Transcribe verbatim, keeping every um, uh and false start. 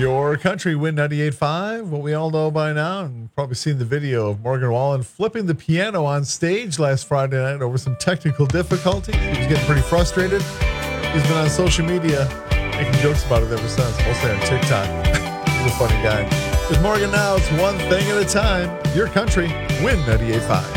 Your country, Win ninety-eight point five. What we all know by now, and you've probably seen the video of Morgan Wallen flipping the piano on stage last Friday night over some technical difficulties. He was getting pretty frustrated. He's been on social media making jokes about it ever since, mostly on TikTok. He's a funny guy. With Morgan now, it's one thing at a time. Your country, Win ninety-eight point five.